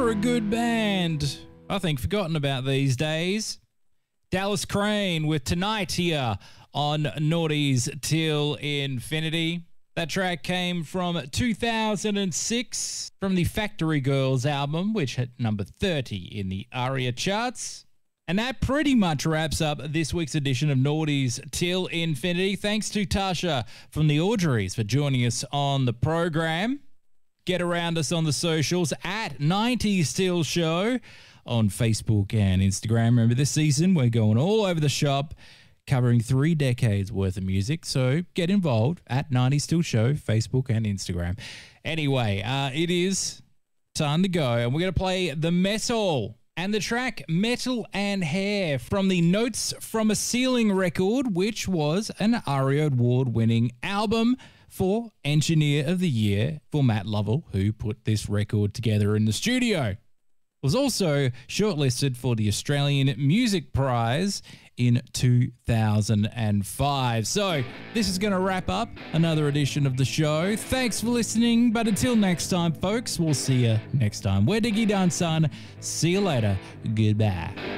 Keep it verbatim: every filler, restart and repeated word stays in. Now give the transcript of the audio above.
for a good band. I think forgotten about these days. Dallas Crane with Tonight here on Naughties Till Infinity. That track came from two thousand six from the Factory Girls album, which hit number thirty in the ARIA charts. And that pretty much wraps up this week's edition of Naughties Till Infinity. Thanks to Tasha from the Audreys for joining us on the program. Get around us on the socials at nineties Till Show on Facebook and Instagram. Remember, this season we're going all over the shop, covering three decades worth of music. So get involved at nineties Till Show, Facebook and Instagram. Anyway, uh, it is time to go, and we're going to play the Mess Hall and the track Metal and Hair from the Notes from a Ceiling record, which was an ARIA Award-winning album for Engineer of the Year for Matt Lovell, who put this record together in the studio. Was also shortlisted for the Australian Music Prize in two thousand five. So this is going to wrap up another edition of the show. Thanks for listening, but until next time, folks, we'll see you next time. We're Diggy Dun Son. See you later. Goodbye.